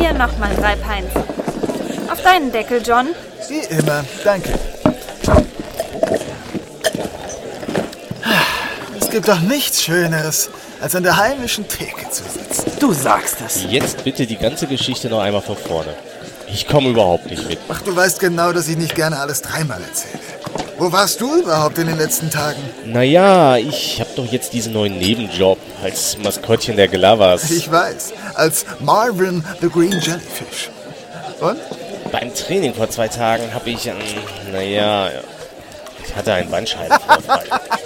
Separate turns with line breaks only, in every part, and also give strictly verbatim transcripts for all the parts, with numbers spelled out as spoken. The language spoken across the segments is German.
Hier nochmal drei Pints. Auf deinen Deckel, John.
Wie immer, danke. Es gibt doch nichts Schöneres, als an der heimischen Theke zu sitzen.
Du sagst es.
Jetzt bitte die ganze Geschichte noch einmal von vorne. Ich komme überhaupt nicht mit.
Ach, du weißt genau, dass ich nicht gerne alles dreimal erzähle. Wo warst du überhaupt in den letzten Tagen?
Naja, ich habe doch jetzt diesen neuen Nebenjob als Maskottchen der Glovers.
Ich weiß, als Marvin the Green Jellyfish. Und?
Beim Training vor zwei Tagen habe ich, ähm, naja, ich hatte einen Bandscheibenvorfall.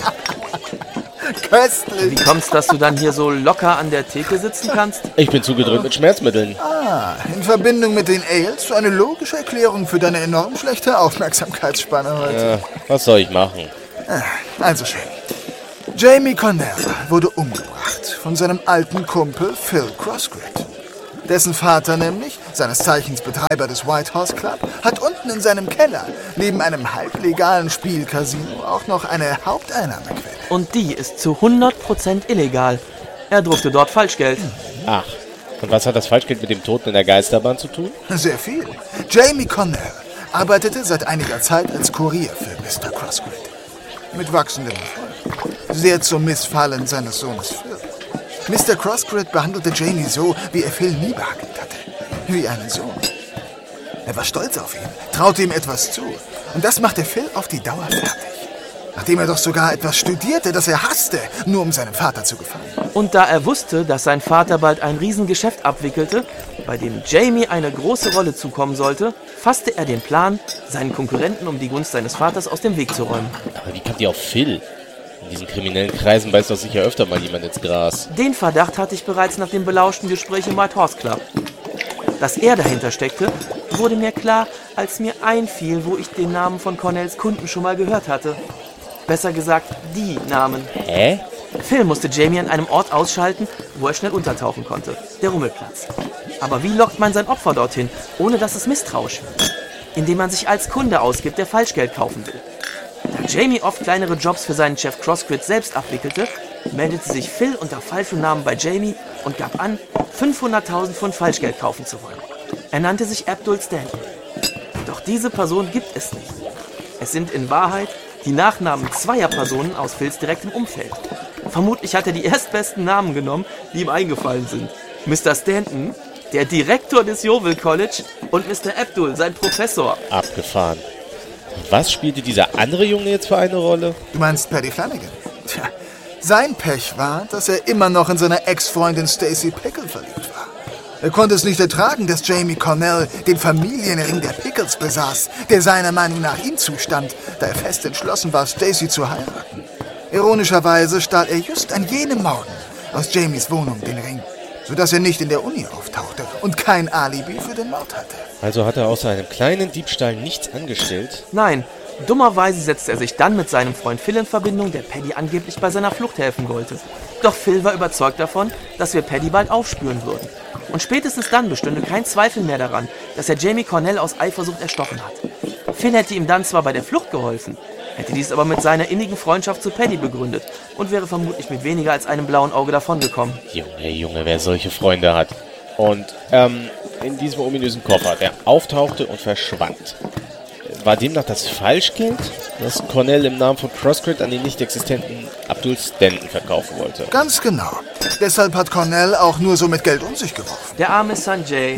Köstlich.
Wie kommt's, dass du dann hier so locker an der Theke sitzen kannst?
Ich bin zugedröhnt mit Schmerzmitteln.
Ah, in Verbindung mit den Ales eine logische Erklärung für deine enorm schlechte Aufmerksamkeitsspanne heute.
Ja, was soll ich machen?
Also schön. Jamie Cornell wurde umgebracht von seinem alten Kumpel Phil Crossgrid. Dessen Vater nämlich, seines Zeichens Betreiber des White Horse Club, hat unten in seinem Keller neben einem halblegalen Spielcasino auch noch eine Haupteinnahmequelle.
Und die ist zu hundert Prozent illegal. Er druckte dort Falschgeld.
Ach, und was hat das Falschgeld mit dem Toten in der Geisterbahn zu tun?
Sehr viel. Jamie Cornell arbeitete seit einiger Zeit als Kurier für Mister Crossgrid. Mit wachsendem Erfolg. Sehr zum Missfallen seines Sohnes Phil. Mister Crossgrid behandelte Jamie so, wie er Phil nie behandelt hatte. Wie einen Sohn. Er war stolz auf ihn, traute ihm etwas zu. Und das machte Phil auf die Dauer fertig. Nachdem er doch sogar etwas studierte, das er hasste, nur um seinem Vater zu gefallen.
Und da er wusste, dass sein Vater bald ein Riesengeschäft abwickelte, bei dem Jamie eine große Rolle zukommen sollte, fasste er den Plan, seinen Konkurrenten um die Gunst seines Vaters aus dem Weg zu räumen.
Aber wie kommt ihr auf Phil? In diesen kriminellen Kreisen beißt doch sicher öfter mal jemand ins Gras.
Den Verdacht hatte ich bereits nach dem belauschten Gespräch im White Horse Club. Dass er dahinter steckte, wurde mir klar, als mir einfiel, wo ich den Namen von Cornells Kunden schon mal gehört hatte. Besser gesagt, die Namen.
Hä?
Phil musste Jamie an einem Ort ausschalten, wo er schnell untertauchen konnte. Der Rummelplatz. Aber wie lockt man sein Opfer dorthin, ohne dass es misstrauisch wird? Indem man sich als Kunde ausgibt, der Falschgeld kaufen will. Da Jamie oft kleinere Jobs für seinen Chef Crossgrid selbst abwickelte, meldete sich Phil unter falschem Namen bei Jamie und gab an, fünfhunderttausend Pfund Falschgeld kaufen zu wollen. Er nannte sich Abdul Stanton. Doch diese Person gibt es nicht. Es sind in Wahrheit die Nachnamen zweier Personen aus Phils direktem Umfeld. Vermutlich hat er die erstbesten Namen genommen, die ihm eingefallen sind. Mister Stanton, der Direktor des Yeovil College, und Mister Abdul, sein Professor.
Abgefahren. Und was spielte dieser andere Junge jetzt für eine Rolle?
Du meinst Paddy Flanagan? Tja, sein Pech war, dass er immer noch in seine Ex-Freundin Stacy Pickle verliebt war. Er konnte es nicht ertragen, dass Jamie Cornell den Familienring der Pickles besaß, der seiner Meinung nach ihm zustand, da er fest entschlossen war, Stacy zu heiraten. Ironischerweise stahl er just an jenem Morgen aus Jamies Wohnung den Ring, sodass er nicht in der Uni auftauchte und kein Alibi für den Mord hatte.
Also hat er außer einem kleinen Diebstahl nichts angestellt?
Nein, dummerweise setzte er sich dann mit seinem Freund Phil in Verbindung, der Paddy angeblich bei seiner Flucht helfen wollte. Doch Phil war überzeugt davon, dass wir Paddy bald aufspüren würden. Und spätestens dann bestünde kein Zweifel mehr daran, dass er Jamie Cornell aus Eifersucht erstochen hat. Phil hätte ihm dann zwar bei der Flucht geholfen, hätte dies aber mit seiner innigen Freundschaft zu Paddy begründet und wäre vermutlich mit weniger als einem blauen Auge davongekommen.
Junge, Junge, wer solche Freunde hat. Und, ähm, in diesem ominösen Koffer, der auftauchte und verschwand. War demnach das Falschgeld, das Cornell im Namen von Crossgrid an den nicht existenten Abdul Stanton verkaufen wollte?
Ganz genau. Deshalb hat Cornell auch nur so mit Geld um sich geworfen.
Der arme Sanjay.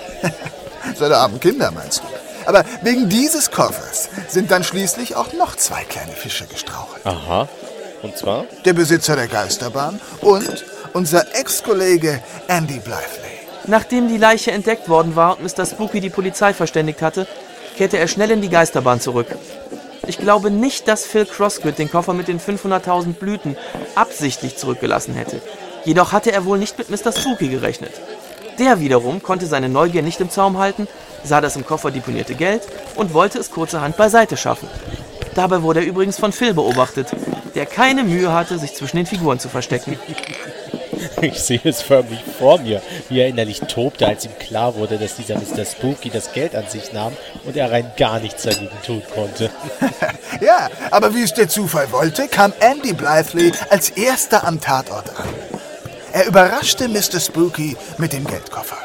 Seine armen Kinder, meinst du? Aber wegen dieses Koffers sind dann schließlich auch noch zwei kleine Fische gestrauchelt.
Aha. Und zwar?
Der Besitzer der Geisterbahn und unser Ex-Kollege Andy Blythley.
Nachdem die Leiche entdeckt worden war und Mister Spooky die Polizei verständigt hatte, kehrte er schnell in die Geisterbahn zurück. Ich glaube nicht, dass Phil Crossgrid den Koffer mit den fünfhunderttausend Blüten absichtlich zurückgelassen hätte. Jedoch hatte er wohl nicht mit Mister Spooky gerechnet. Der wiederum konnte seine Neugier nicht im Zaum halten, sah das im Koffer deponierte Geld und wollte es kurzerhand beiseite schaffen. Dabei wurde er übrigens von Phil beobachtet, der keine Mühe hatte, sich zwischen den Figuren zu verstecken.
Ich sehe es förmlich vor mir, wie er innerlich tobte, als ihm klar wurde, dass dieser Mister Spooky das Geld an sich nahm und er rein gar nichts dagegen tun konnte.
Ja, aber wie es der Zufall wollte, kam Andy Blythley als erster am Tatort an. Er überraschte Mister Spooky mit dem Geldkoffer.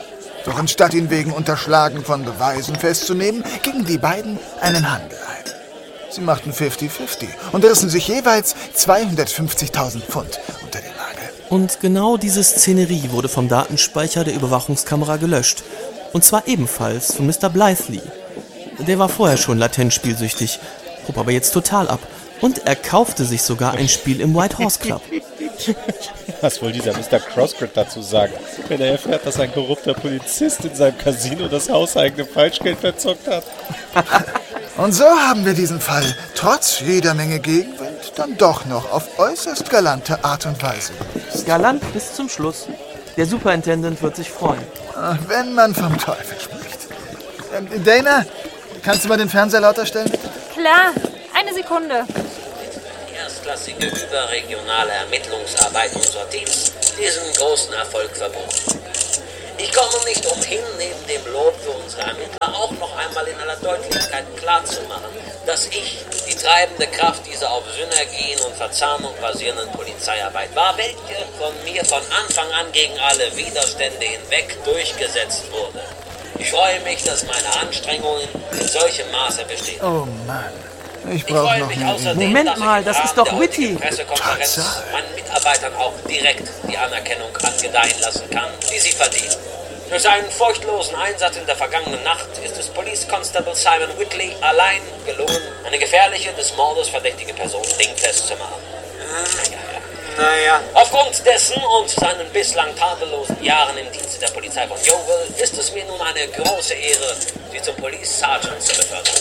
Doch anstatt ihn wegen Unterschlagen von Beweisen festzunehmen, gingen die beiden einen Handel ein. Sie machten fünfzig fünfzig und rissen sich jeweils zweihundertfünfzigtausend Pfund unter den Nagel.
Und genau diese Szenerie wurde vom Datenspeicher der Überwachungskamera gelöscht. Und zwar ebenfalls von Mister Blythe. Der war vorher schon latent spielsüchtig, hob aber jetzt total ab. Und er kaufte sich sogar ein Spiel im White Horse Club.
Was wohl dieser Mister Crossgrid dazu sagen, wenn er erfährt, dass ein korrupter Polizist in seinem Casino das hauseigene Falschgeld verzockt hat?
Und so haben wir diesen Fall trotz jeder Menge Gegenwind dann doch noch auf äußerst galante Art und Weise gelöst.
Galant bis zum Schluss. Der Superintendent wird sich freuen.
Wenn man vom Teufel spricht. Ähm, Dana, kannst du mal den Fernseher lauter stellen, bitte?
Klar, eine Sekunde.
Erstklassige überregionale Ermittlungsarbeit unserer Teams diesen großen Erfolg verbuchen. Ich komme nicht umhin, neben dem Lob für unsere Ermittler auch noch einmal in aller Deutlichkeit klarzumachen, dass ich die treibende Kraft dieser auf Synergien und Verzahnung basierenden Polizeiarbeit war, welche von mir von Anfang an gegen alle Widerstände hinweg durchgesetzt wurde. Ich freue mich, dass meine Anstrengungen in solchem Maße bestehen.
Oh Mann, ich
Ich
brauche
freue
noch
mich
mehr
außerdem,
Übung.
Moment
dass ich
mal,
im
das
Rahmen
ist doch
der heutigen
Whitty.
Pressekonferenz
Tatsache.
meinen Mitarbeitern auch direkt die Anerkennung angedeihen lassen kann, die sie verdienen. Durch seinen furchtlosen Einsatz in der vergangenen Nacht ist es Police Constable Simon Whitley allein gelungen, eine gefährliche, des Mordes verdächtige Person dingfest zu machen. Naja, naja. Aufgrund dessen und seinen bislang tadellosen Jahren im Dienste der Polizei von Yeovil ist es mir nun eine große Ehre, Sie zum Police Sergeant zu befördern.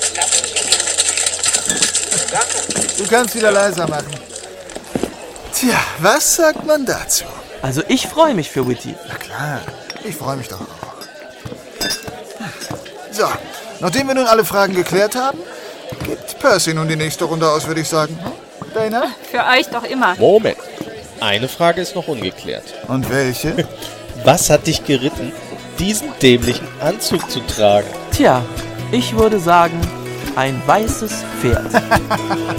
Danke.
Du kannst wieder leiser machen. Tja, was sagt man dazu?
Also ich freue mich für Whitty.
Na klar, ich freue mich doch auch. So, nachdem wir nun alle Fragen geklärt haben, gibt Percy nun die nächste Runde aus, würde ich sagen. Hm? Dana?
Für euch doch immer.
Moment. Eine Frage ist noch ungeklärt.
Und welche?
Was hat dich geritten, diesen dämlichen Anzug zu tragen?
Tja, ich würde sagen, ein weißes Pferd.